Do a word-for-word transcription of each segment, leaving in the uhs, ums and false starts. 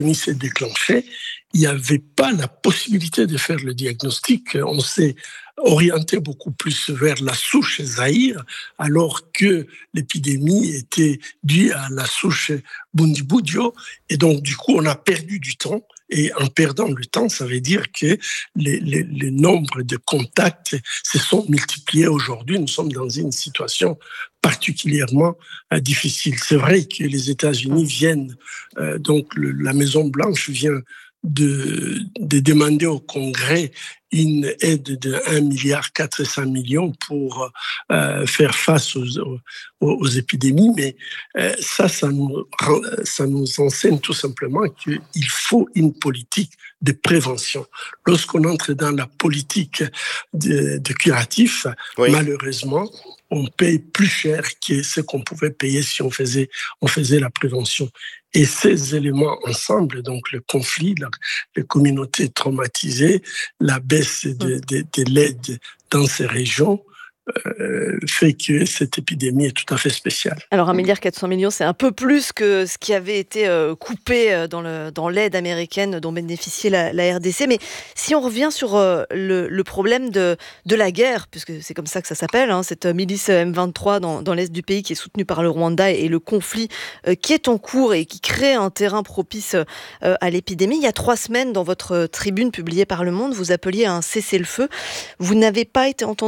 s'est déclenchée, il n'y avait pas la possibilité de faire le diagnostic. On s'est orienté beaucoup plus vers la souche Zaïre, alors que l'épidémie était due à la souche Bundibugyo. Et donc, du coup, on a perdu du temps. Et en perdant le temps, ça veut dire que les, les, les nombres de contacts se sont multipliés aujourd'hui. Nous sommes dans une situation particulièrement euh, difficile. C'est vrai que les États-Unis viennent, euh, donc le, la Maison-Blanche vient de, de demander au Congrès une aide de un milliard quatre cents millions pour euh, faire face aux, aux, aux épidémies. Mais euh, ça, ça nous, ça nous enseigne tout simplement qu'il faut une politique de prévention. Lorsqu'on entre dans la politique de, de curatif, oui. malheureusement, on paye plus cher que ce qu'on pouvait payer si on faisait, on faisait la prévention. Et ces éléments ensemble, donc le conflit, la, les communautés traumatisées, la baisse de, de, de l'aide dans ces régions, euh, fait que cette épidémie est tout à fait spéciale. Alors un milliard quatre cents millions, c'est un peu plus que ce qui avait été euh, coupé dans, le, dans l'aide américaine dont bénéficiait la, la R D C. Mais si on revient sur euh, le, le problème de, de la guerre, puisque c'est comme ça que ça s'appelle, hein, cette milice M vingt-trois dans, dans l'est du pays qui est soutenue par le Rwanda et, et le conflit euh, qui est en cours et qui crée un terrain propice euh, à l'épidémie. Il y a trois semaines, dans votre tribune publiée par Le Monde, vous appeliez à un cessez-le-feu. Vous n'avez pas été entendu ?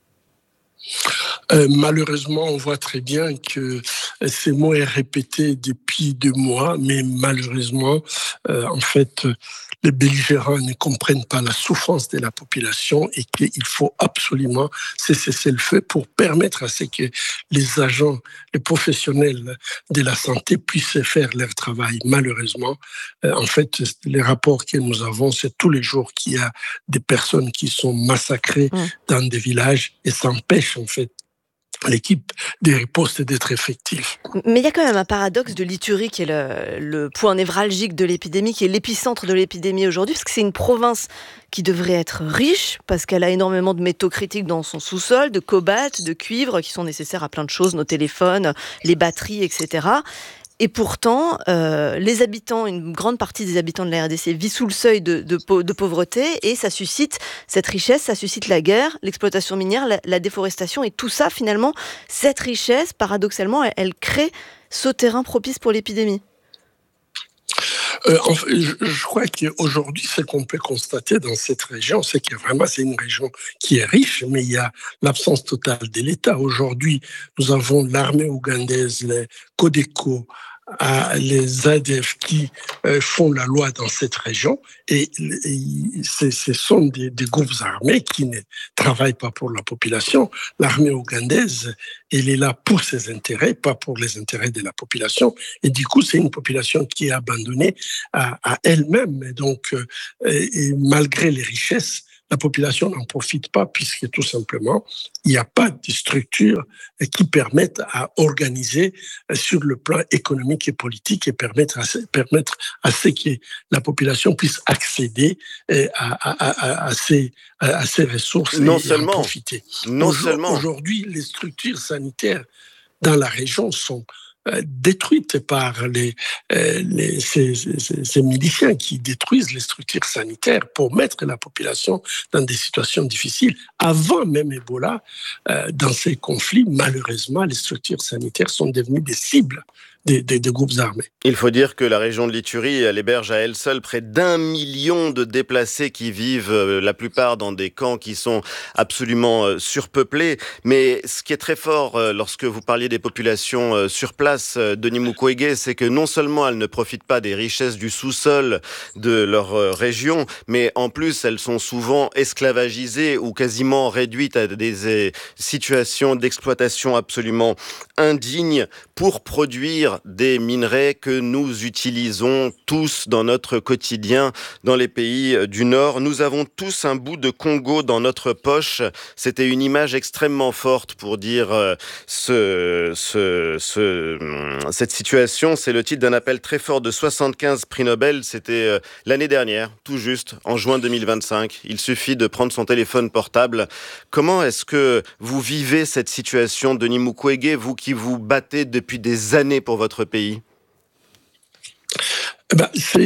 Euh, malheureusement, on voit très bien que ces mots est répété depuis deux mois, mais malheureusement, euh, en fait, les belligérants ne comprennent pas la souffrance de la population et qu'il faut absolument cesser le feu pour permettre à ce que les agents, les professionnels de la santé puissent faire leur travail. Malheureusement, euh, en fait, les rapports que nous avons, c'est tous les jours qu'il y a des personnes qui sont massacrées mmh. dans des villages et ça empêche en fait l'équipe des ripostes d'être effective. Mais il y a quand même un paradoxe de l'Ituri qui est le, le point névralgique de l'épidémie, qui est l'épicentre de l'épidémie aujourd'hui, parce que c'est une province qui devrait être riche, parce qu'elle a énormément de métaux critiques dans son sous-sol, de cobalt, de cuivre, qui sont nécessaires à plein de choses, nos téléphones, les batteries, et cetera. Et pourtant, euh, les habitants, une grande partie des habitants de la R D C vit sous le seuil de, de, de pauvreté et ça suscite cette richesse, ça suscite la guerre, l'exploitation minière, la, la déforestation et tout ça, finalement, cette richesse, paradoxalement, elle, elle crée ce terrain propice pour l'épidémie. Euh, en fait, je, je crois qu'aujourd'hui, ce qu'on peut constater dans cette région, c'est que vraiment, c'est une région qui est riche, mais il y a l'absence totale de l'État. Aujourd'hui, nous avons l'armée ougandaise, les Codeco, à les A D F qui euh, font la loi dans cette région et, et ce, ce sont des, des groupes armés qui ne travaillent pas pour la population. L'armée ougandaise, elle est là pour ses intérêts, pas pour les intérêts de la population. Et du coup, c'est une population qui est abandonnée à, à elle-même. Et donc, euh, et, et malgré les richesses, la population n'en profite pas puisque tout simplement, il n'y a pas de structure qui permettent à organiser sur le plan économique et politique et permettre à, permettre à ce que la population puisse accéder à, à, à, à, ces, à ces ressources non et, seulement, et en profiter. Non Aujourd'hui, seulement. Aujourd'hui, les structures sanitaires dans la région sont détruites par les, les, ces, ces, ces miliciens qui détruisent les structures sanitaires pour mettre la population dans des situations difficiles. Avant même Ebola, euh, dans ces conflits, malheureusement, les structures sanitaires sont devenues des cibles des, des, des groupes armés. Il faut dire que la région de l'Ituri, elle héberge à elle seule près d'un million de déplacés qui vivent la plupart dans des camps qui sont absolument surpeuplés. Mais ce qui est très fort lorsque vous parliez des populations sur place, Denis Mukwege, c'est que non seulement elles ne profitent pas des richesses du sous-sol de leur région, mais en plus elles sont souvent esclavagisées ou quasiment réduites à des situations d'exploitation absolument indignes pour produire des minerais que nous utilisons tous dans notre quotidien dans les pays du Nord. Nous avons tous un bout de Congo dans notre poche. C'était une image extrêmement forte pour dire euh, ce, ce, ce, cette situation. C'est le titre d'un appel très fort de soixante-quinze prix Nobel. C'était euh, l'année dernière, tout juste, en juin deux mille vingt-cinq. Il suffit de prendre son téléphone portable. Comment est-ce que vous vivez cette situation, Denis Mukwege, vous qui vous battez depuis des années pour votre pays? Eh ben, c'est